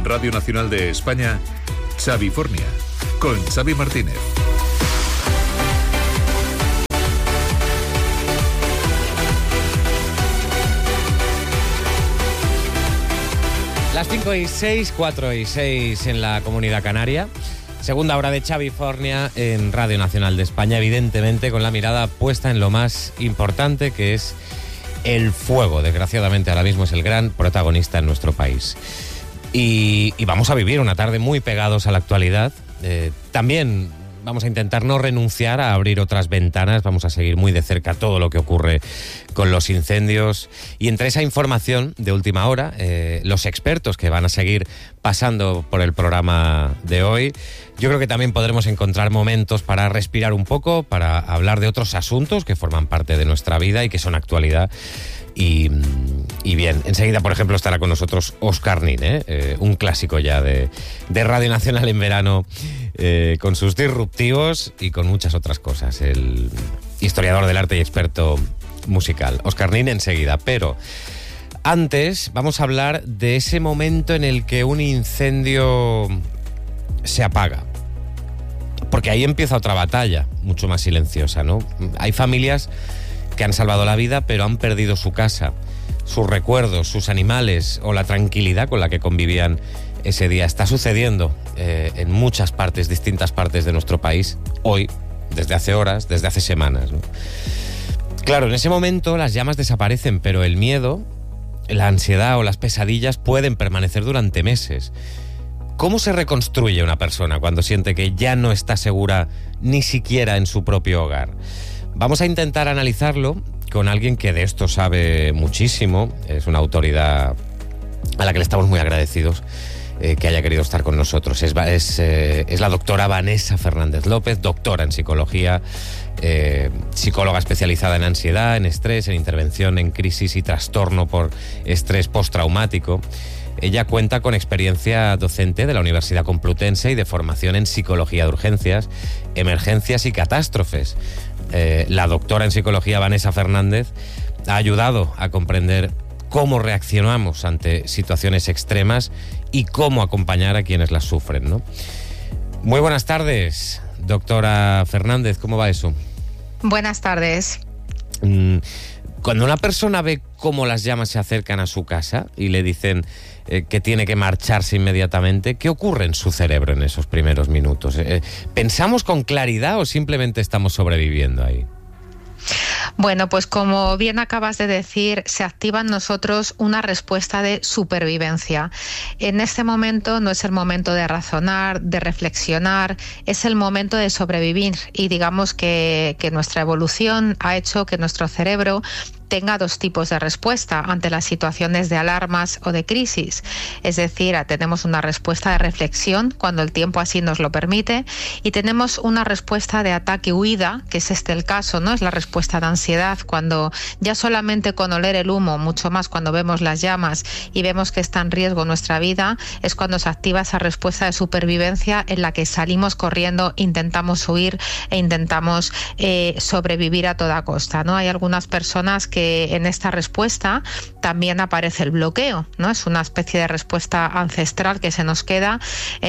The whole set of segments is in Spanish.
Radio Nacional de España, Xavi Fornia, con Xavi Martínez. Las 5:06, 4:06 en la Comunidad Canaria. Segunda hora de Xavi Fornia en Radio Nacional de España, evidentemente con la mirada puesta en lo más importante, que es el fuego. Desgraciadamente ahora mismo es el gran protagonista en nuestro país. Y vamos a vivir una tarde muy pegados a la actualidad. También vamos a intentar no renunciar a abrir otras ventanas. Vamos a seguir muy de cerca todo lo que ocurre con los incendios. Y entre esa información de última hora, los expertos que van a seguir pasando por el programa de hoy, yo creo que también podremos encontrar momentos para respirar un poco, para hablar de otros asuntos que forman parte de nuestra vida y que son actualidad. Y bien, enseguida, por ejemplo, estará con nosotros Óscar Nin, un clásico ya de Radio Nacional en verano, con sus disruptivos y con muchas otras cosas. El historiador del arte y experto musical. Óscar Nin enseguida, pero antes vamos a hablar de ese momento en el que un incendio se apaga. Porque ahí empieza otra batalla, mucho más silenciosa, ¿no? Hay familias que han salvado la vida, pero han perdido su casa, sus recuerdos, sus animales o la tranquilidad con la que convivían ese día. Está sucediendo en muchas partes, distintas partes de nuestro país, hoy, desde hace horas, desde hace semanas, ¿no? Claro, en ese momento las llamas desaparecen, pero el miedo, la ansiedad o las pesadillas pueden permanecer durante meses. ¿Cómo se reconstruye una persona cuando siente que ya no está segura ni siquiera en su propio hogar? Vamos a intentar analizarlo con alguien que de esto sabe muchísimo. Es una autoridad a la que le estamos muy agradecidos que haya querido estar con nosotros. Es la doctora Vanessa Fernández López, doctora en psicología, psicóloga especializada en ansiedad, en estrés, en intervención en crisis y trastorno por estrés postraumático. Ella cuenta con experiencia docente de la Universidad Complutense y de formación en psicología de urgencias, emergencias y catástrofes. La doctora en psicología Vanessa Fernández ha ayudado a comprender cómo reaccionamos ante situaciones extremas y cómo acompañar a quienes las sufren, ¿no? Muy buenas tardes, doctora Fernández, ¿cómo va eso? Buenas tardes. Cuando una persona ve cómo las llamas se acercan a su casa y le dicen que tiene que marcharse inmediatamente, ¿qué ocurre en su cerebro en esos primeros minutos? ¿Pensamos con claridad o simplemente estamos sobreviviendo ahí? Bueno, pues como bien acabas de decir, se activa en nosotros una respuesta de supervivencia. En este momento no es el momento de razonar, de reflexionar, es el momento de sobrevivir. Y digamos que nuestra evolución ha hecho que nuestro cerebro tenga dos tipos de respuesta ante las situaciones de alarmas o de crisis. Es decir, tenemos una respuesta de reflexión cuando el tiempo así nos lo permite, y tenemos una respuesta de ataque-huida, que es el caso, ¿no? Es la respuesta de ansiedad, cuando ya solamente con oler el humo, mucho más cuando vemos las llamas y vemos que está en riesgo nuestra vida, es cuando se activa esa respuesta de supervivencia en la que salimos corriendo, intentamos huir e intentamos sobrevivir a toda costa, ¿no? Hay algunas personas que en esta respuesta también aparece el bloqueo, ¿no? Es una especie de respuesta ancestral que se nos queda,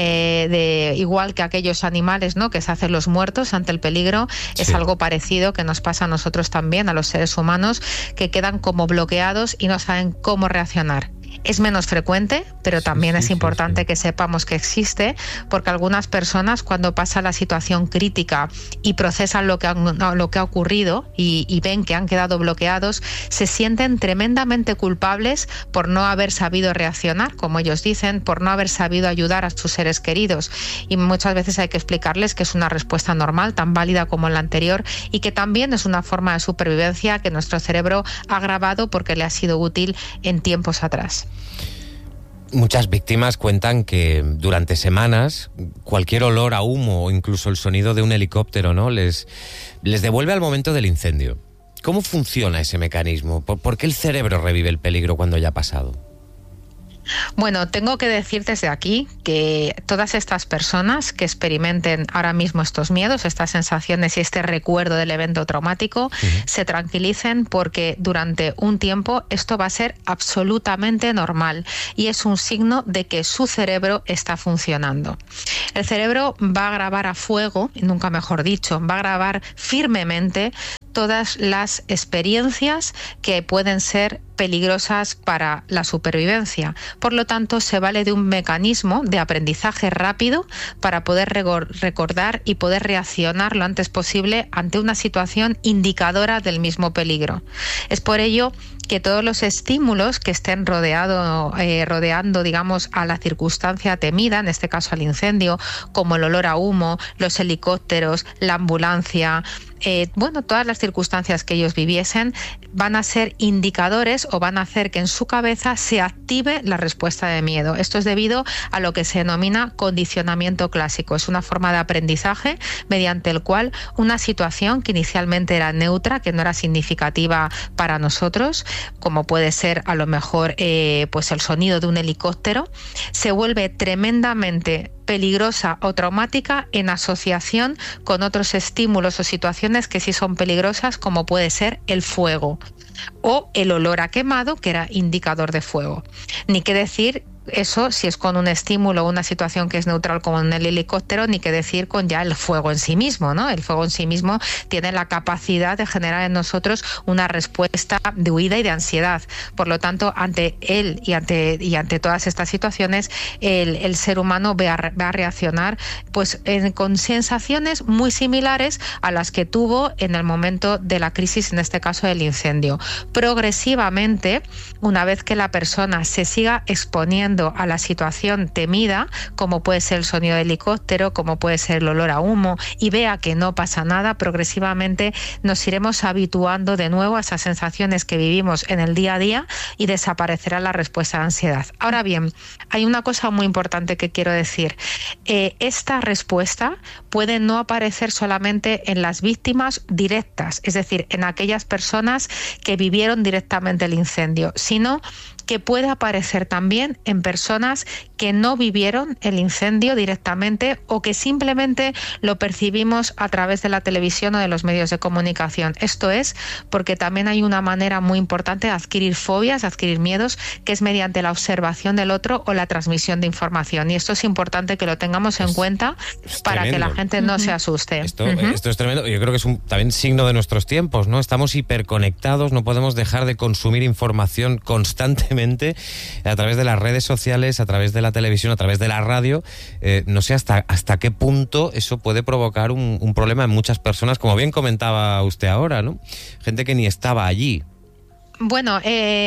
igual que aquellos animales, ¿no?, que se hacen los muertos ante el peligro. Sí. Es algo parecido que nos pasa a nosotros también, a los seres humanos, que quedan como bloqueados y no saben cómo reaccionar. Es menos frecuente, pero también es importante que sepamos que existe, porque algunas personas, cuando pasa la situación crítica y procesan lo que ha ocurrido y ven que han quedado bloqueados, se sienten tremendamente culpables por no haber sabido reaccionar, como ellos dicen, por no haber sabido ayudar a sus seres queridos. Y muchas veces hay que explicarles que es una respuesta normal, tan válida como la anterior, y que también es una forma de supervivencia que nuestro cerebro ha grabado porque le ha sido útil en tiempos atrás. Muchas víctimas cuentan que durante semanas cualquier olor a humo o incluso el sonido de un helicóptero, ¿no?, les devuelve al momento del incendio. ¿Cómo funciona ese mecanismo? ¿Por qué el cerebro revive el peligro cuando ya ha pasado? Bueno, tengo que decir desde aquí que todas estas personas que experimenten ahora mismo estos miedos, estas sensaciones y este recuerdo del evento traumático, se tranquilicen, porque durante un tiempo esto va a ser absolutamente normal y es un signo de que su cerebro está funcionando. El cerebro va a grabar a fuego, y nunca mejor dicho, va a grabar firmemente todas las experiencias que pueden ser peligrosas para la supervivencia. Por lo tanto, se vale de un mecanismo de aprendizaje rápido para poder recordar y poder reaccionar lo antes posible ante una situación indicadora del mismo peligro. Es por ello que todos los estímulos que estén rodeando, digamos, a la circunstancia temida, en este caso al incendio, como el olor a humo, los helicópteros, la ambulancia, todas las circunstancias que ellos viviesen, van a ser indicadores o van a hacer que en su cabeza se active la respuesta de miedo. Esto es debido a lo que se denomina condicionamiento clásico. Es una forma de aprendizaje mediante el cual una situación que inicialmente era neutra, que no era significativa para nosotros, como puede ser a lo mejor pues el sonido de un helicóptero, se vuelve tremendamente peligrosa o traumática en asociación con otros estímulos o situaciones que sí son peligrosas, como puede ser el fuego o el olor a quemado, que era indicador de fuego. Ni qué decir eso si es con un estímulo o una situación que es neutral como en el helicóptero, ni qué decir con ya el fuego en sí mismo, ¿no? El fuego en sí mismo tiene la capacidad de generar en nosotros una respuesta de huida y de ansiedad. Por lo tanto, ante él y ante todas estas situaciones, el ser humano va a reaccionar pues con sensaciones muy similares a las que tuvo en el momento de la crisis, en este caso del incendio. Progresivamente, una vez que la persona se siga exponiendo a la situación temida, como puede ser el sonido de helicóptero, como puede ser el olor a humo, y vea que no pasa nada, progresivamente nos iremos habituando de nuevo a esas sensaciones que vivimos en el día a día y desaparecerá la respuesta de ansiedad. Ahora bien, hay una cosa muy importante que quiero decir. Esta respuesta puede no aparecer solamente en las víctimas directas, es decir, en aquellas personas que vivieron directamente el incendio, sino que puede aparecer también en personas que no vivieron el incendio directamente o que simplemente lo percibimos a través de la televisión o de los medios de comunicación. Esto es porque también hay una manera muy importante de adquirir fobias, de adquirir miedos, que es mediante la observación del otro o la transmisión de información. Y esto es importante que lo tengamos en cuenta para que la gente no se asuste. Esto es tremendo. Yo creo que es también signo de nuestros tiempos, ¿no? Estamos hiperconectados, no podemos dejar de consumir información constantemente a través de las redes sociales, a través de la televisión, a través de la radio. No sé hasta qué punto eso puede provocar un problema en muchas personas, como bien comentaba usted ahora, ¿no? Gente que ni estaba allí. Bueno,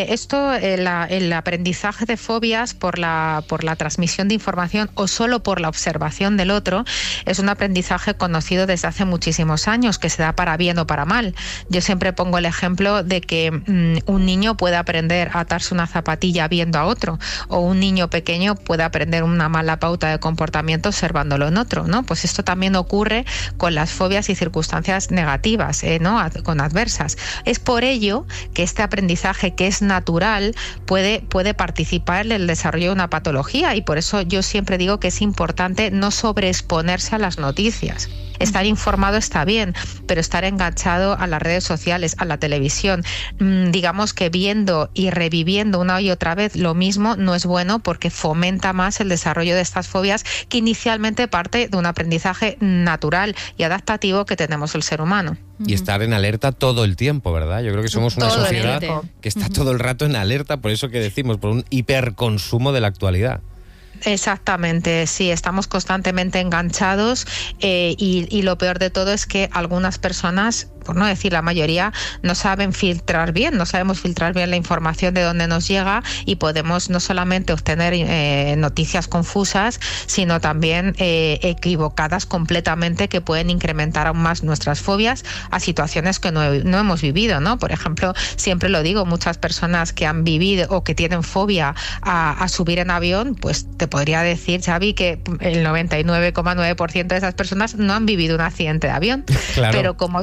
el aprendizaje de fobias por la transmisión de información o solo por la observación del otro es un aprendizaje conocido desde hace muchísimos años, que se da para bien o para mal. Yo siempre pongo el ejemplo de que un niño puede aprender a atarse una zapatilla viendo a otro, o un niño pequeño puede aprender una mala pauta de comportamiento observándolo en otro, ¿no? Pues esto también ocurre con las fobias y circunstancias negativas, ¿no? Con adversas. Es por ello que este aprendizaje, que es natural, puede participar en el desarrollo de una patología, y por eso yo siempre digo que es importante no sobreexponerse a las noticias. Estar informado está bien, pero estar enganchado a las redes sociales, a la televisión, digamos que viendo y reviviendo una y otra vez lo mismo, no es bueno, porque fomenta más el desarrollo de estas fobias, que inicialmente parte de un aprendizaje natural y adaptativo que tenemos el ser humano. Y estar en alerta todo el tiempo, ¿verdad? Yo creo que somos una sociedad que está todo el rato en alerta, por eso que decimos, por un hiperconsumo de la actualidad. Exactamente, sí, estamos constantemente enganchados y lo peor de todo es que algunas personas, por no decir la mayoría, no sabemos filtrar bien la información de dónde nos llega, y podemos no solamente obtener noticias confusas, sino también equivocadas completamente, que pueden incrementar aún más nuestras fobias a situaciones que no hemos vivido, ¿no? Por ejemplo, siempre lo digo, muchas personas que han vivido o que tienen fobia a subir en avión, pues te podría decir, Xavi, que el 99,9% de esas personas no han vivido un accidente de avión. Claro. Pero como saben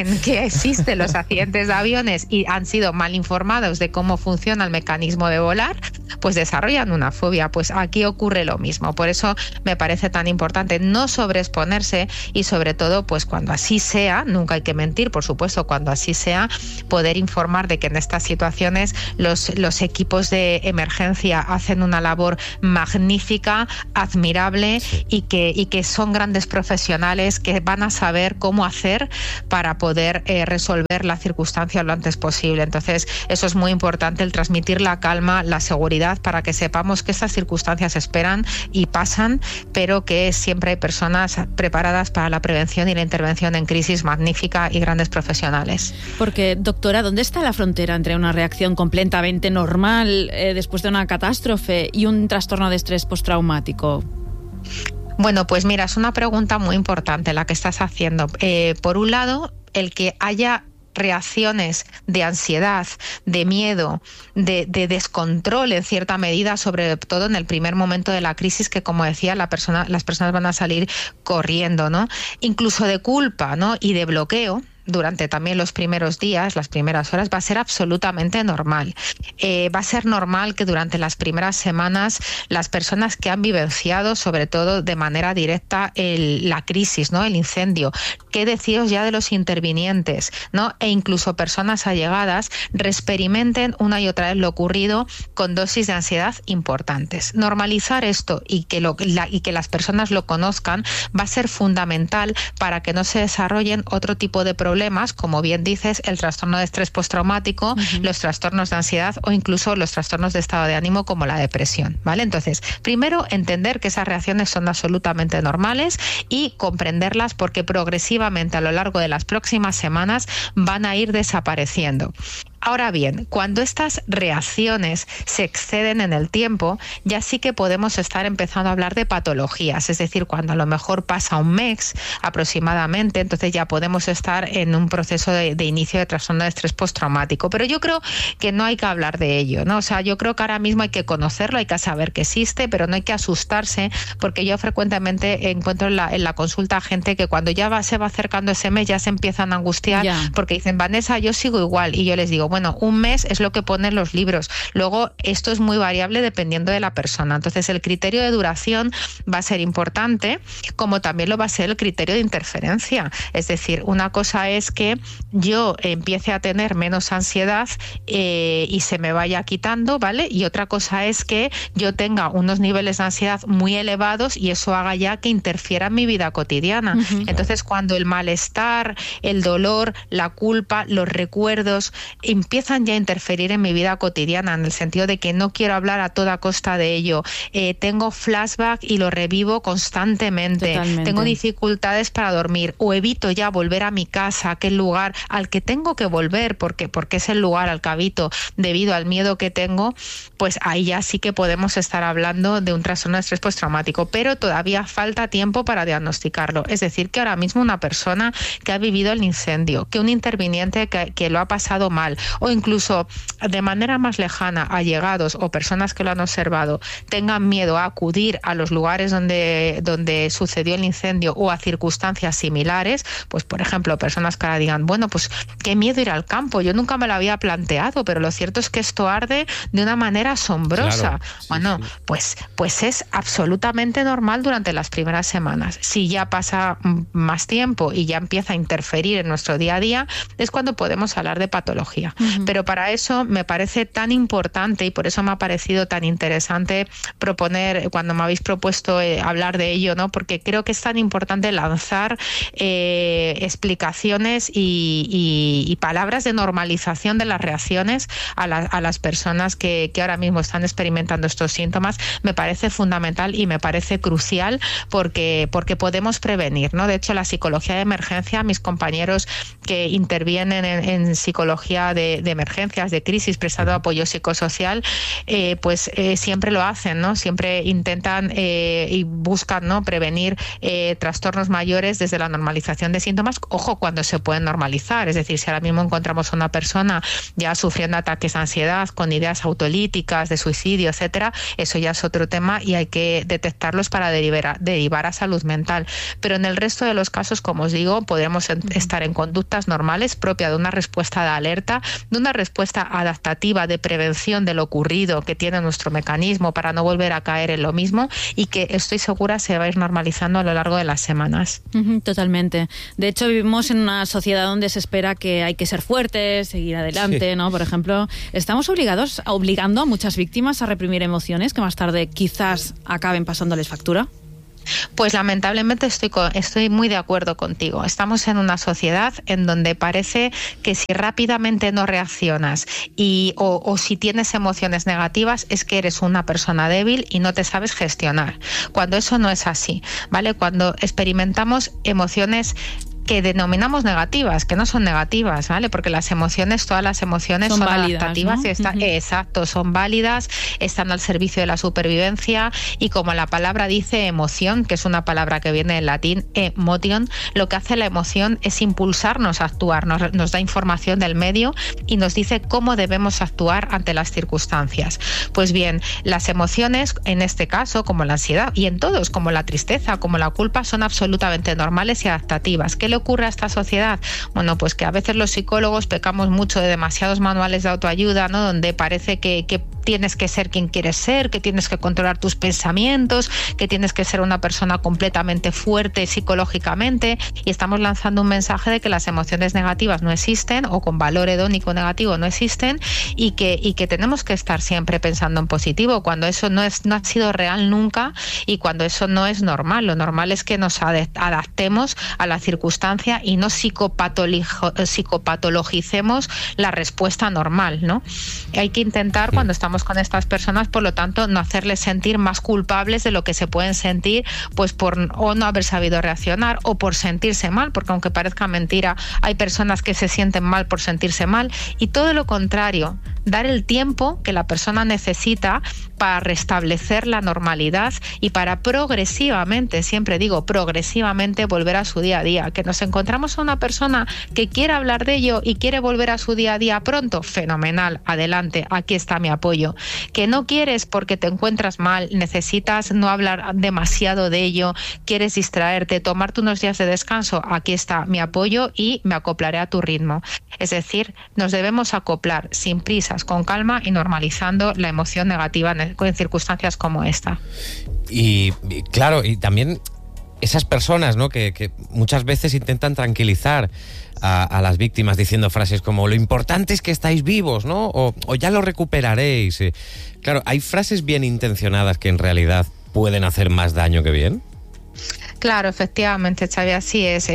saben que existen los accidentes de aviones y han sido mal informados de cómo funciona el mecanismo de volar, pues desarrollan una fobia. Pues aquí ocurre lo mismo. Por eso me parece tan importante no sobreexponerse y sobre todo, pues cuando así sea, nunca hay que mentir, por supuesto, cuando así sea, poder informar de que en estas situaciones los equipos de emergencia hacen una labor magnífica, admirable y que son grandes profesionales que van a saber cómo hacer para poder resolver la circunstancia lo antes posible. Entonces, eso es muy importante, el transmitir la calma, la seguridad, para que sepamos que estas circunstancias esperan y pasan, pero que siempre hay personas preparadas para la prevención y la intervención en crisis magnífica y grandes profesionales. Porque, doctora, ¿dónde está la frontera entre una reacción completamente normal después de una catástrofe y un trastorno de estrés postraumático? Bueno, pues mira, es una pregunta muy importante la que estás haciendo. Por un lado, el que haya reacciones de ansiedad, de miedo, de descontrol en cierta medida, sobre todo en el primer momento de la crisis, que como decía, las personas van a salir corriendo, ¿no? Incluso de culpa, ¿no? Y de bloqueo. Durante también los primeros días, las primeras horas, va a ser absolutamente normal. Va a ser normal que durante las primeras semanas las personas que han vivenciado, sobre todo de manera directa, la crisis, ¿no? El incendio, qué deciros ya de los intervinientes, ¿no? E incluso personas allegadas, experimenten una y otra vez lo ocurrido con dosis de ansiedad importantes. Normalizar esto y que las personas lo conozcan va a ser fundamental para que no se desarrollen otro tipo de problemas, como bien dices, el trastorno de estrés postraumático, los trastornos de ansiedad o incluso los trastornos de estado de ánimo como la depresión, ¿vale? Entonces, primero, entender que esas reacciones son absolutamente normales y comprenderlas, porque progresivamente a lo largo de las próximas semanas van a ir desapareciendo. Ahora bien, cuando estas reacciones se exceden en el tiempo, ya sí que podemos estar empezando a hablar de patologías, es decir, cuando a lo mejor pasa un mes aproximadamente, entonces ya podemos estar en un proceso de inicio de trastorno de estrés postraumático. Pero yo creo que no hay que hablar de ello, ¿no? O sea, yo creo que ahora mismo hay que conocerlo, hay que saber que existe, pero no hay que asustarse, porque yo frecuentemente encuentro en la consulta gente que cuando ya se va acercando ese mes ya se empiezan a angustiar porque dicen, Vanessa, yo sigo igual, y yo les digo, bueno, un mes es lo que ponen los libros. Luego, esto es muy variable dependiendo de la persona. Entonces, el criterio de duración va a ser importante, como también lo va a ser el criterio de interferencia. Es decir, una cosa es que yo empiece a tener menos ansiedad y se me vaya quitando, ¿vale? Y otra cosa es que yo tenga unos niveles de ansiedad muy elevados y eso haga ya que interfiera en mi vida cotidiana. Entonces, cuando el malestar, el dolor, la culpa, los recuerdos empiezan ya a interferir en mi vida cotidiana, en el sentido de que no quiero hablar a toda costa de ello, tengo flashback y lo revivo constantemente. Totalmente. Tengo dificultades para dormir o evito ya volver a mi casa, aquel lugar al que tengo que volver porque es el lugar al que habito debido al miedo que tengo, pues ahí ya sí que podemos estar hablando de un trastorno de estrés postraumático, pero todavía falta tiempo para diagnosticarlo. Es decir, que ahora mismo una persona que ha vivido el incendio, que un interviniente que lo ha pasado mal, o incluso de manera más lejana, allegados o personas que lo han observado, tengan miedo a acudir a los lugares donde sucedió el incendio o a circunstancias similares, pues por ejemplo, personas que ahora digan, bueno, pues qué miedo ir al campo, yo nunca me lo había planteado, pero lo cierto es que esto arde de una manera asombrosa. Claro, bueno, sí. Pues es absolutamente normal durante las primeras semanas. Si ya pasa más tiempo y ya empieza a interferir en nuestro día a día, es cuando podemos hablar de patología. Pero para eso me parece tan importante y por eso me ha parecido tan interesante proponer, cuando me habéis propuesto hablar de ello, ¿no? Porque creo que es tan importante lanzar explicaciones y palabras de normalización de las reacciones a las personas que ahora mismo están experimentando estos síntomas. Me parece fundamental y me parece crucial porque podemos prevenir, ¿no? De hecho, la psicología de emergencia, mis compañeros que intervienen en psicología de de emergencias, de crisis, prestando apoyo psicosocial, pues siempre lo hacen, ¿no? Siempre intentan y buscan, ¿no?, prevenir trastornos mayores desde la normalización de síntomas. Ojo, cuando se pueden normalizar, es decir, si ahora mismo encontramos a una persona ya sufriendo ataques de ansiedad, con ideas autolíticas, de suicidio, etcétera, eso ya es otro tema y hay que detectarlos para derivar a salud mental. Pero en el resto de los casos, como os digo, podemos estar en conductas normales propia de una respuesta de alerta, de una respuesta adaptativa de prevención de lo ocurrido que tiene nuestro mecanismo para no volver a caer en lo mismo, y que estoy segura se va a ir normalizando a lo largo de las semanas. Totalmente. De hecho, vivimos en una sociedad donde se espera que hay que ser fuertes, seguir adelante, ¿no? Por ejemplo, estamos obligando a muchas víctimas a reprimir emociones que más tarde quizás acaben pasándoles factura. Pues lamentablemente estoy muy de acuerdo contigo. Estamos en una sociedad en donde parece que si rápidamente no reaccionas o si tienes emociones negativas es que eres una persona débil y no te sabes gestionar, cuando eso no es así, ¿vale? Cuando experimentamos emociones que denominamos negativas, que no son negativas, ¿vale? Porque todas las emociones son válidas, adaptativas, ¿no? Exacto, son válidas, están al servicio de la supervivencia, y como la palabra dice, emoción, que es una palabra que viene del latín, emotion, lo que hace la emoción es impulsarnos a actuar, nos da información del medio y nos dice cómo debemos actuar ante las circunstancias. Pues bien, las emociones, en este caso, como la ansiedad, y en todos, como la tristeza, como la culpa, son absolutamente normales y adaptativas. ¿Qué le ocurre a esta sociedad? Bueno, pues que a veces los psicólogos pecamos mucho de demasiados manuales de autoayuda, ¿no?, donde parece que tienes que ser quien quieres ser, que tienes que controlar tus pensamientos, que tienes que ser una persona completamente fuerte psicológicamente, y estamos lanzando un mensaje de que las emociones negativas no existen, o con valor hedónico negativo no existen, y que tenemos que estar siempre pensando en positivo, cuando eso no ha sido real nunca, y cuando eso no es normal. Lo normal es que nos adaptemos a la circunstancia y no psicopatologicemos la respuesta normal, ¿no? Hay que intentar, cuando estamos con estas personas, por lo tanto, no hacerles sentir más culpables de lo que se pueden sentir, pues por o no haber sabido reaccionar o por sentirse mal, porque aunque parezca mentira, hay personas que se sienten mal por sentirse mal, y todo lo contrario, dar el tiempo que la persona necesita para restablecer la normalidad y para progresivamente, siempre digo progresivamente, volver a su día a día. Que nos encontramos a una persona que quiere hablar de ello y quiere volver a su día a día pronto, fenomenal, adelante, aquí está mi apoyo. Que no quieres porque te encuentras mal, necesitas no hablar demasiado de ello, quieres distraerte, tomarte unos días de descanso, aquí está mi apoyo y me acoplaré a tu ritmo. Es decir, nos debemos acoplar sin prisas, con calma y normalizando la emoción negativa en circunstancias como esta. Y claro, y también esas personas, ¿no?, que muchas veces intentan tranquilizar a las víctimas diciendo frases como lo importante es que estáis vivos, ¿no?, o ya lo recuperaréis. Claro, hay frases bien intencionadas que en realidad pueden hacer más daño que bien. Claro, efectivamente, Xavi, así es.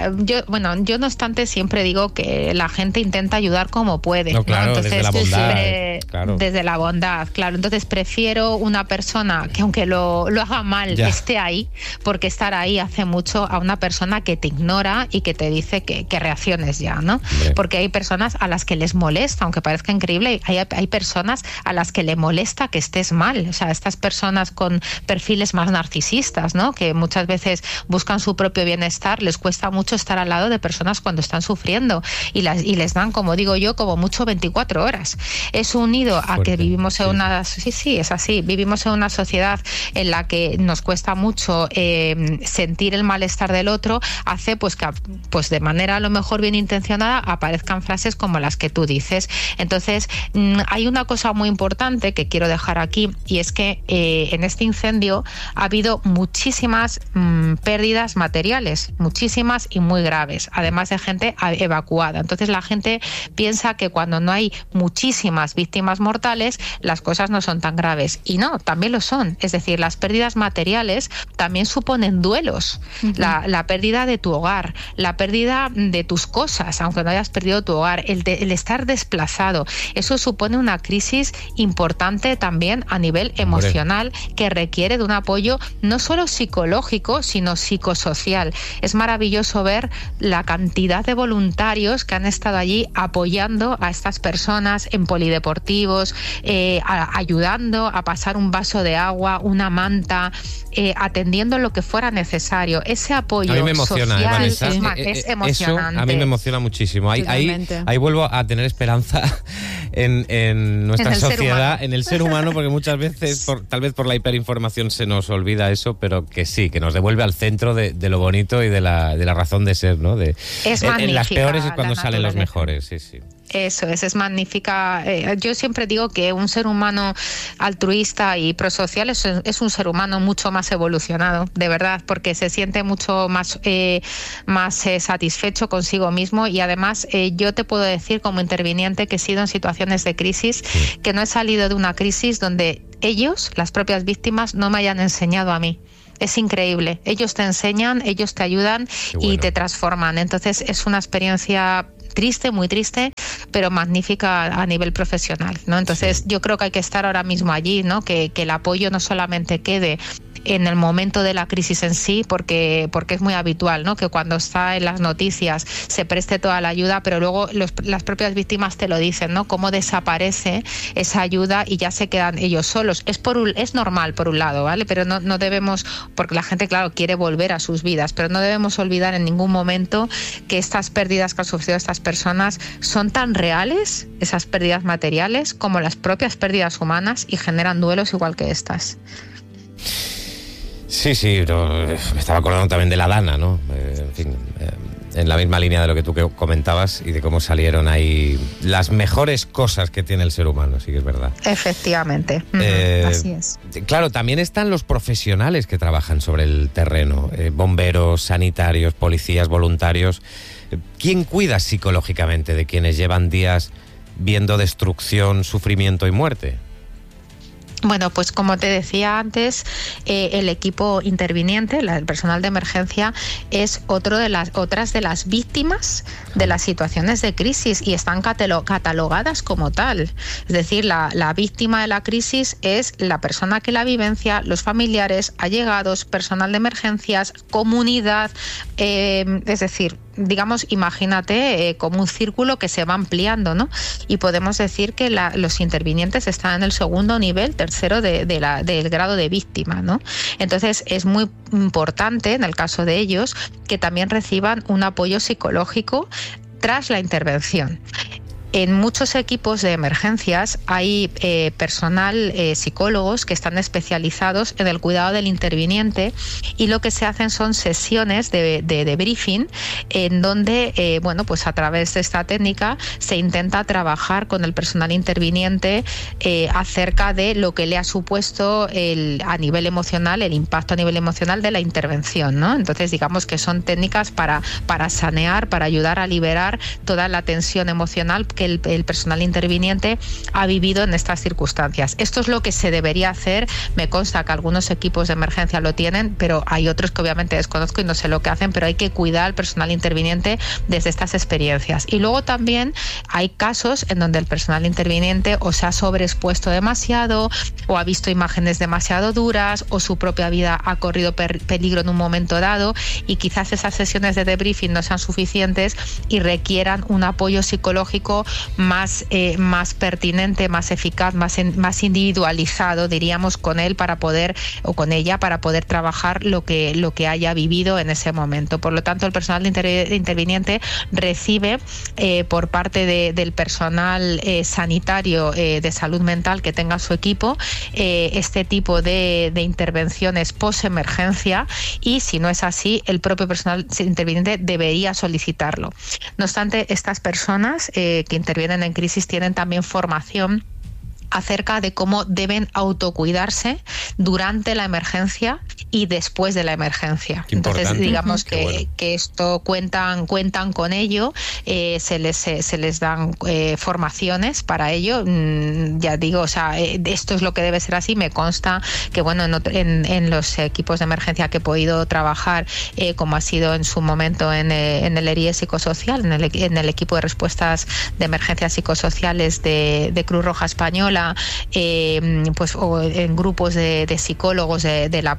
Yo no obstante siempre digo que la gente intenta ayudar como puede. No, claro, ¿no? Entonces, desde la bondad. Claro. Desde la bondad, claro. Entonces prefiero una persona que aunque lo haga mal, esté ahí, porque estar ahí hace mucho, a una persona que te ignora y que te dice que reacciones ya, ¿no? Hombre. Porque hay personas a las que les molesta, aunque parezca increíble, hay personas a las que le molesta que estés mal. O sea, estas personas con perfiles más narcisistas, ¿no?, que muchas veces buscan su propio bienestar, les cuesta mucho estar al lado de personas cuando están sufriendo y les dan, como digo yo, como mucho 24 horas. Es unido a que vivimos en una... Sí, es así. Vivimos en una sociedad en la que nos cuesta mucho sentir el malestar del otro, hace pues que pues de manera a lo mejor bien intencionada aparezcan frases como las que tú dices. Entonces, hay una cosa muy importante que quiero dejar aquí, y es que en este incendio ha habido muchísimas pérdidas materiales, muchísimas y muy graves, además de gente evacuada. Entonces la gente piensa que cuando no hay muchísimas víctimas mortales, las cosas no son tan graves. Y no, también lo son. Es decir, las pérdidas materiales también suponen duelos. La pérdida de tu hogar, la pérdida de tus cosas, aunque no hayas perdido tu hogar, el estar desplazado, eso supone una crisis importante también a nivel emocional, que requiere de un apoyo no solo psicológico, sino psicosocial. Es maravilloso ver la cantidad de voluntarios que han estado allí apoyando a estas personas en polideportivos, ayudando a pasar un vaso de agua, una manta, atendiendo lo que fuera necesario. Ese apoyo a mí me emociona, social Vanessa, es emocionante. Eso a mí me emociona muchísimo. Ahí vuelvo a tener esperanza en nuestra sociedad, en el ser humano, porque muchas veces, tal vez por la hiperinformación se nos olvida eso, pero que sí, que nos devuelve al centro de lo bonito y de la razón de ser, ¿no? En las peores es cuando salen los mejores, sí. Eso es magnífica. Yo siempre digo que un ser humano altruista y prosocial es un ser humano mucho más evolucionado, de verdad, porque se siente mucho más satisfecho consigo mismo, y además yo te puedo decir como interviniente que he sido en situaciones de crisis, que no he salido de una crisis donde ellos, las propias víctimas, no me hayan enseñado a mí. Es increíble. Ellos te enseñan, ellos te ayudan y te transforman. Entonces es una experiencia triste, muy triste, pero magnífica a nivel profesional, ¿no? Entonces yo creo que hay que estar ahora mismo allí, ¿no? Que el apoyo no solamente quede en el momento de la crisis en sí, porque es muy habitual, ¿no? Que cuando está en las noticias se preste toda la ayuda, pero luego las propias víctimas te lo dicen, ¿no? Cómo desaparece esa ayuda y ya se quedan ellos solos. Es normal por un lado, ¿vale? Pero no debemos, porque la gente, claro, quiere volver a sus vidas, pero no debemos olvidar en ningún momento que estas pérdidas que han sufrido estas personas son tan reales, esas pérdidas materiales, como las propias pérdidas humanas, y generan duelos igual que estas. Sí, me estaba acordando también de la Dana, ¿no? En fin, en la misma línea de lo que tú comentabas y de cómo salieron ahí las mejores cosas que tiene el ser humano, sí que es verdad. Efectivamente, así es. Claro, también están los profesionales que trabajan sobre el terreno, bomberos, sanitarios, policías, voluntarios. ¿Quién cuida psicológicamente de quienes llevan días viendo destrucción, sufrimiento y muerte? Bueno, pues como te decía antes, el equipo interviniente, el personal de emergencia, es otras de las víctimas de las situaciones de crisis, y están catalogadas como tal. Es decir, la víctima de la crisis es la persona que la vivencia, los familiares, allegados, personal de emergencias, comunidad, es decir, digamos, imagínate como un círculo que se va ampliando, ¿no? Y podemos decir que los intervinientes están en el segundo nivel, tercero del grado de víctima, ¿no? Entonces es muy importante, en el caso de ellos, que también reciban un apoyo psicológico tras la intervención. En muchos equipos de emergencias hay personal, psicólogos que están especializados en el cuidado del interviniente, y lo que se hacen son sesiones de briefing en donde, pues a través de esta técnica se intenta trabajar con el personal interviniente acerca de lo que le ha supuesto a nivel emocional, el impacto a nivel emocional de la intervención, ¿no? Entonces digamos que son técnicas para sanear, para ayudar a liberar toda la tensión emocional que el personal interviniente ha vivido en estas circunstancias. Esto es lo que se debería hacer. Me consta que algunos equipos de emergencia lo tienen, pero hay otros que obviamente desconozco y no sé lo que hacen, pero hay que cuidar al personal interviniente desde estas experiencias. Y luego también hay casos en donde el personal interviniente o se ha sobreexpuesto demasiado, o ha visto imágenes demasiado duras, o su propia vida ha corrido peligro en un momento dado, y quizás esas sesiones de debriefing no sean suficientes y requieran un apoyo psicológico más pertinente, más eficaz, más individualizado, diríamos, con él para poder, o con ella, para poder trabajar lo que haya vivido en ese momento. Por lo tanto, el personal interviniente recibe por parte del personal sanitario de salud mental que tenga su equipo este tipo de intervenciones post-emergencia, y si no es así, el propio personal interviniente debería solicitarlo. No obstante, estas personas que intervienen en crisis tienen también formación acerca de cómo deben autocuidarse durante la emergencia y después de la emergencia. Entonces, digamos que esto cuentan con ello, se les dan formaciones para ello. Ya digo, o sea, esto es lo que debe ser así. Me consta que, bueno, en los equipos de emergencia que he podido trabajar, como ha sido en su momento en el ERIE psicosocial, en el equipo de respuestas de emergencias psicosociales de Cruz Roja Española, pues o en grupos de psicólogos del apoyo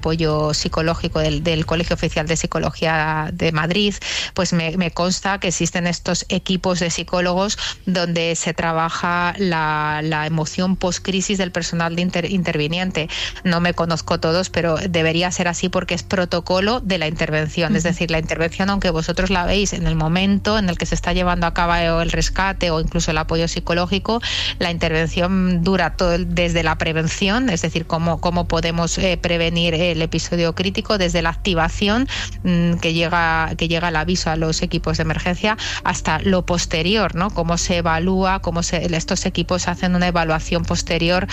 apoyo psicológico del Colegio Oficial de Psicología de Madrid, pues me consta que existen estos equipos de psicólogos donde se trabaja la emoción post-crisis del personal interviniente. No me conozco todos, pero debería ser así porque es protocolo de la intervención. Es decir, la intervención, aunque vosotros la veis en el momento en el que se está llevando a cabo el rescate o incluso el apoyo psicológico, la intervención dura todo desde la prevención, es decir, cómo podemos prevenir el episodio crítico, desde la activación que llega el aviso a los equipos de emergencia hasta lo posterior, ¿no? Cómo se evalúa, estos equipos hacen una evaluación posterior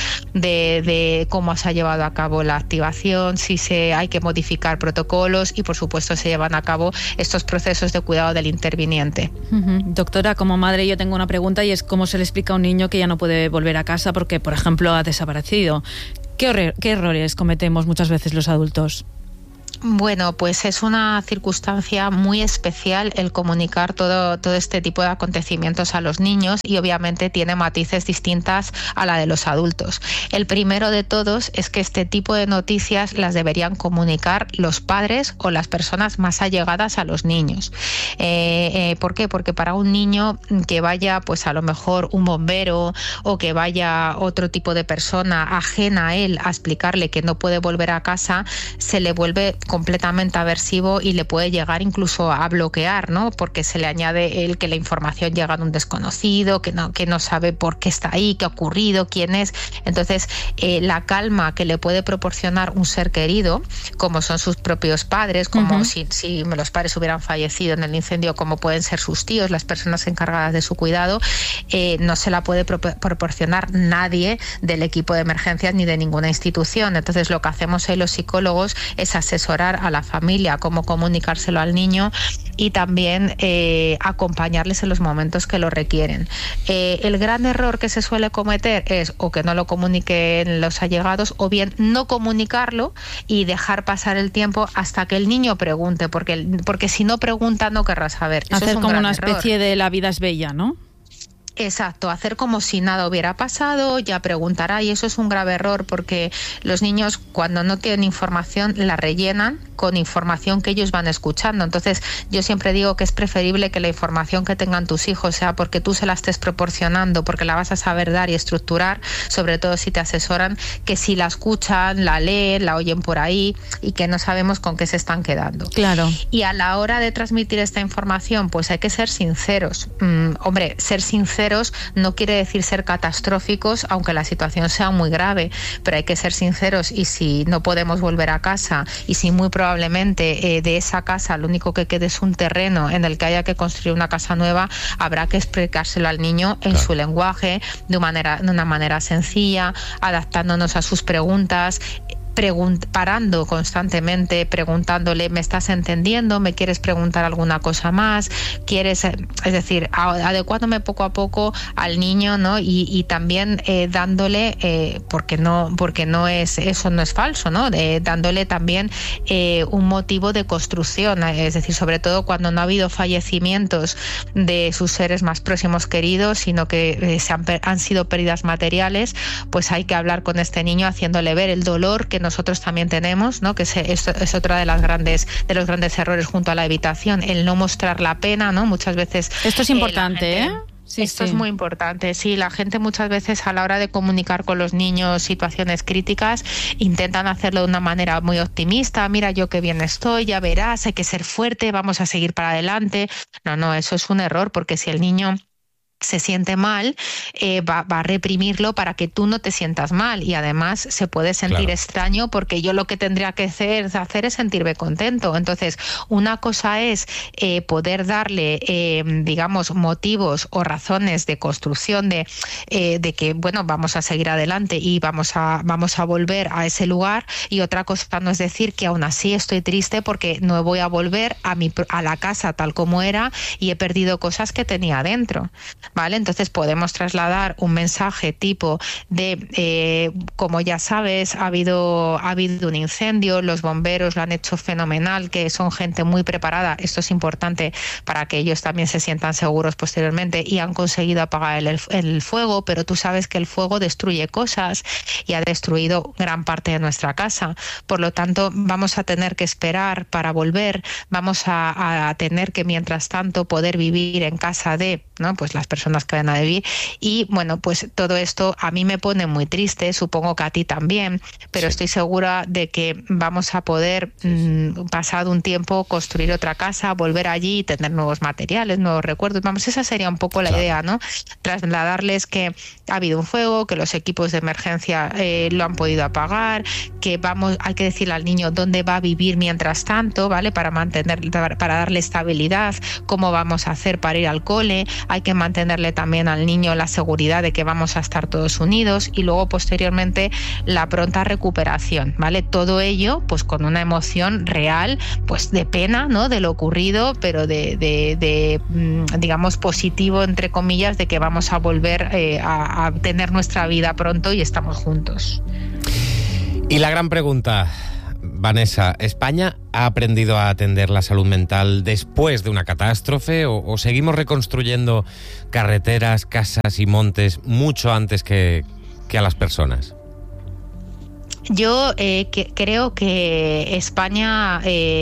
de cómo se ha llevado a cabo la activación, si hay que modificar protocolos y, por supuesto, se llevan a cabo estos procesos de cuidado del interviniente. Doctora, como madre yo tengo una pregunta y es cómo se le explica a un niño que ya no puede volver a casa porque, por ejemplo, ha desaparecido. ¿Qué errores cometemos muchas veces los adultos? Bueno, pues es una circunstancia muy especial el comunicar todo este tipo de acontecimientos a los niños y obviamente tiene matices distintas a la de los adultos. El primero de todos es que este tipo de noticias las deberían comunicar los padres o las personas más allegadas a los niños. ¿Por qué? Porque para un niño que vaya pues a lo mejor un bombero o que vaya otro tipo de persona ajena a él a explicarle que no puede volver a casa, se le vuelve completamente aversivo y le puede llegar incluso a bloquear, ¿no? Porque se le añade que la información llega de un desconocido, que no sabe por qué está ahí, qué ha ocurrido, quién es. Entonces, la calma que le puede proporcionar un ser querido, como son sus propios padres, como si los padres hubieran fallecido en el incendio, como pueden ser sus tíos, las personas encargadas de su cuidado, no se la puede proporcionar nadie del equipo de emergencias ni de ninguna institución. Entonces, lo que hacemos ahí los psicólogos es asesorar a la familia cómo comunicárselo al niño y también acompañarles en los momentos que lo requieren. El gran error que se suele cometer es o que no lo comuniquen los allegados o bien no comunicarlo y dejar pasar el tiempo hasta que el niño pregunte, porque si no pregunta no querrá saber. Eso hacer es un como gran una error. especie de la vida es bella, ¿no? Exacto, hacer como si nada hubiera pasado, ya preguntará, y eso es un grave error porque los niños cuando no tienen información la rellenan con información que ellos van escuchando. Entonces yo siempre digo que es preferible que la información que tengan tus hijos sea porque tú se la estés proporcionando, porque la vas a saber dar y estructurar, sobre todo si te asesoran, que si la escuchan, la leen, la oyen por ahí y que no sabemos con qué se están quedando. Claro. Y a la hora de transmitir esta información, pues hay que ser sinceros. Hombre, ser sinceros no quiere decir ser catastróficos, aunque la situación sea muy grave, pero hay que ser sinceros y si no podemos volver a casa y si muy probablemente de esa casa lo único que quede es un terreno en el que haya que construir una casa nueva, habrá que explicárselo al niño en su lenguaje, de una manera sencilla, adaptándonos a sus preguntas, parando constantemente, preguntándole, ¿me estás entendiendo? ¿Me quieres preguntar alguna cosa más? ¿Quieres? Es decir, adecuándome poco a poco al niño, ¿no? Y también dándole, porque no es, eso no es falso, ¿no? Dándole también un motivo de construcción, es decir, sobre todo cuando no ha habido fallecimientos de sus seres más próximos queridos, sino que han sido pérdidas materiales, pues hay que hablar con este niño haciéndole ver el dolor que nosotros también tenemos, ¿no? Que es otra de los grandes errores junto a la evitación, el no mostrar la pena, ¿no? Muchas veces esto es importante, Sí, esto es muy importante. Sí, la gente muchas veces a la hora de comunicar con los niños situaciones críticas intentan hacerlo de una manera muy optimista. Mira, yo qué bien estoy, ya verás, hay que ser fuerte, vamos a seguir para adelante. No, eso es un error, porque si el niño se siente mal, va a reprimirlo para que tú no te sientas mal, y además se puede sentir extraño porque yo lo que tendría que hacer es sentirme contento. Entonces, una cosa es poder darle, digamos, motivos o razones de construcción de que, bueno, vamos a seguir adelante y vamos a volver a ese lugar, y otra cosa no es decir que aún así estoy triste porque no voy a volver a la casa tal como era y he perdido cosas que tenía dentro. ¿vale? Entonces podemos trasladar un mensaje tipo de, como ya sabes, ha habido un incendio, los bomberos lo han hecho fenomenal, que son gente muy preparada, esto es importante para que ellos también se sientan seguros posteriormente, y han conseguido apagar el fuego, pero tú sabes que el fuego destruye cosas y ha destruido gran parte de nuestra casa. Por lo tanto, vamos a tener que esperar para volver, vamos a tener que, mientras tanto, poder vivir en casa de, ¿no?, pues las personas que van a vivir. Y bueno, pues todo esto a mí me pone muy triste, supongo que a ti también, pero estoy segura de que vamos a poder, pasado un tiempo, construir otra casa, volver allí y tener nuevos materiales, nuevos recuerdos. Vamos, esa sería un poco la idea, ¿no? Trasladarles que ha habido un fuego, que los equipos de emergencia lo han podido apagar, que hay que decirle al niño dónde va a vivir mientras tanto, ¿vale? Para darle estabilidad, cómo vamos a hacer para ir al cole. Hay que mantenerle también al niño la seguridad de que vamos a estar todos unidos, y luego posteriormente la pronta recuperación, ¿vale? Todo ello pues con una emoción real, pues de pena, ¿no?, de lo ocurrido, pero de digamos positivo, entre comillas, de que vamos a volver a tener nuestra vida pronto y estamos juntos. Y la gran pregunta, Vanessa, ¿España ha aprendido a atender la salud mental después de una catástrofe o seguimos reconstruyendo carreteras, casas y montes mucho antes que a las personas? Yo creo que España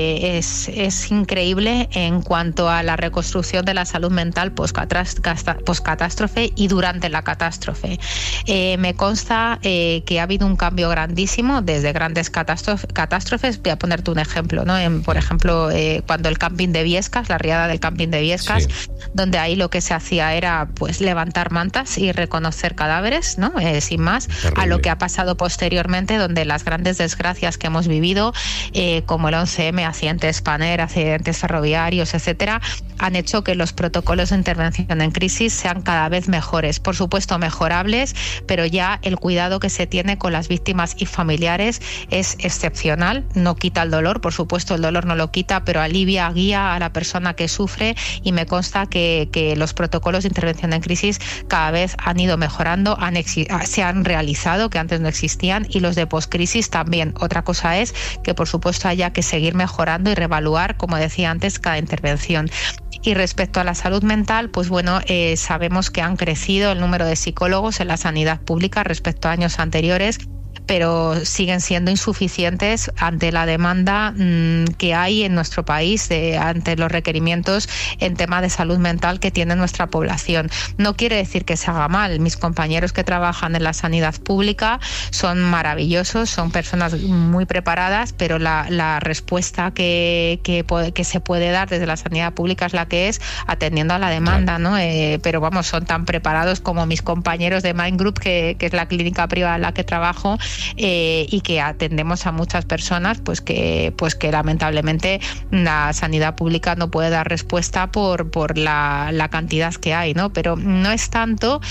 es increíble en cuanto a la reconstrucción de la salud mental post-catástrofe y durante la catástrofe. Me consta que ha habido un cambio grandísimo desde grandes catástrofes. Voy a ponerte un ejemplo, ¿no? Por ejemplo, cuando el camping de Biescas, la riada del camping de Biescas, donde ahí lo que se hacía era pues levantar mantas y reconocer cadáveres, ¿no? Sin más. Terrible. A lo que ha pasado posteriormente, donde las grandes desgracias que hemos vivido, como el 11M, accidentes Spanair, accidentes ferroviarios, etcétera, han hecho que los protocolos de intervención en crisis sean cada vez mejores. Por supuesto, mejorables, pero ya el cuidado que se tiene con las víctimas y familiares es excepcional. No quita el dolor, por supuesto, el dolor no lo quita, pero alivia, guía a la persona que sufre, y me consta que los protocolos de intervención en crisis cada vez han ido mejorando, se han realizado, que antes no existían, y los de crisis también. Otra cosa es que, por supuesto, haya que seguir mejorando y reevaluar, como decía antes, cada intervención. Y respecto a la salud mental, pues bueno, sabemos que han crecido el número de psicólogos en la sanidad pública respecto a años anteriores, pero siguen siendo insuficientes ante la demanda que hay en nuestro país, ante los requerimientos en tema de salud mental que tiene nuestra población. No quiere decir que se haga mal. Mis compañeros que trabajan en la sanidad pública son maravillosos, son personas muy preparadas, pero la respuesta que se puede dar desde la sanidad pública es la que es, atendiendo a la demanda, ¿no? Pero vamos, son tan preparados como mis compañeros de Mind Group, que es la clínica privada en la que trabajo, y que atendemos a muchas personas pues que lamentablemente la sanidad pública no puede dar respuesta por la cantidad que hay, ¿no? Pero no es tanto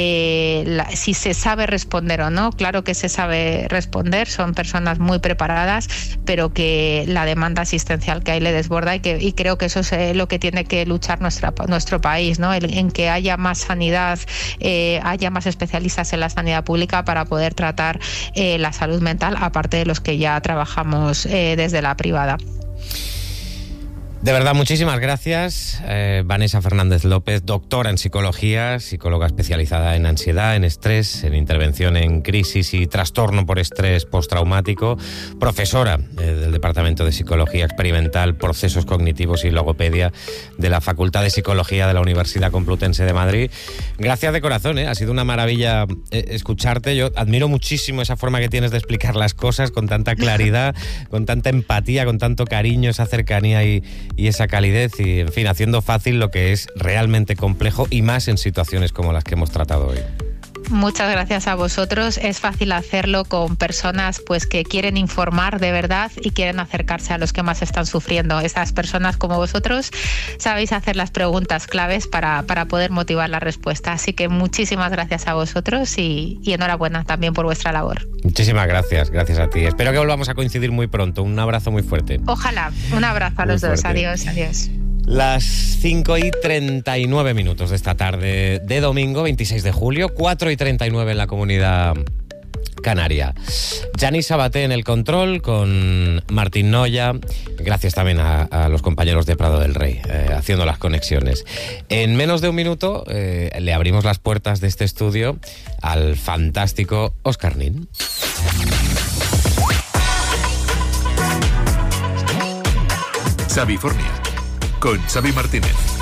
si se sabe responder o no. Claro que se sabe responder, son personas muy preparadas, pero que la demanda asistencial que hay le desborda, y creo que eso es lo que tiene que luchar nuestro país, ¿no? En que haya más sanidad, haya más especialistas en la sanidad pública para poder tratar la salud mental, aparte de los que ya trabajamos desde la privada. De verdad, muchísimas gracias, Vanessa Fernández López, doctora en psicología, psicóloga especializada en ansiedad, en estrés, en intervención en crisis y trastorno por estrés postraumático, profesora del Departamento de Psicología Experimental, Procesos Cognitivos y Logopedia de la Facultad de Psicología de la Universidad Complutense de Madrid. Gracias de corazón, ha sido una maravilla escucharte. Yo admiro muchísimo esa forma que tienes de explicar las cosas con tanta claridad, con tanta empatía, con tanto cariño, esa cercanía y esa calidez, y en fin, haciendo fácil lo que es realmente complejo, y más en situaciones como las que hemos tratado hoy. Muchas gracias a vosotros. Es fácil hacerlo con personas pues que quieren informar de verdad y quieren acercarse a los que más están sufriendo. Esas personas como vosotros sabéis hacer las preguntas claves para poder motivar la respuesta. Así que muchísimas gracias a vosotros y enhorabuena también por vuestra labor. Muchísimas gracias a ti. Espero que volvamos a coincidir muy pronto. Un abrazo muy fuerte. Ojalá. Un abrazo a los dos. Adiós. Las 5:39 de esta tarde de domingo 26 de julio, 4:39 en la Comunidad Canaria. Yanis Sabaté en el control con Martín Noya. Gracias también a los compañeros de Prado del Rey, haciendo las conexiones. En menos de un minuto le abrimos las puertas de este estudio al fantástico Óscar Nin. Xavi Fornia, con Xavi Martínez.